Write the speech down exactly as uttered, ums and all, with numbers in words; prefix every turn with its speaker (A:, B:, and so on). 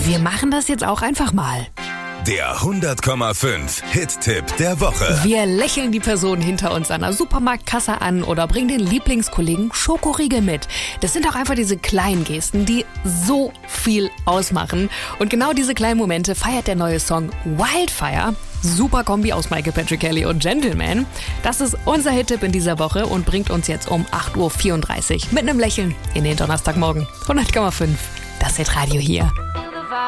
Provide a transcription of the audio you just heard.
A: Wir machen das jetzt auch einfach mal.
B: Der hundert Komma fünf Hit-Tipp der Woche.
A: Wir lächeln die Person hinter uns an der Supermarktkasse an oder bringen den Lieblingskollegen Schokoriegel mit. Das sind auch einfach diese kleinen Gesten, die so viel ausmachen. Und genau diese kleinen Momente feiert der neue Song Wildfire. Super Kombi aus Michael Patrick Kelly und Gentleman. Das ist unser Hit-Tipp in dieser Woche und bringt uns jetzt um acht Uhr vierunddreißig mit einem Lächeln in den Donnerstagmorgen. hundert Komma fünf, das Hitradio hier.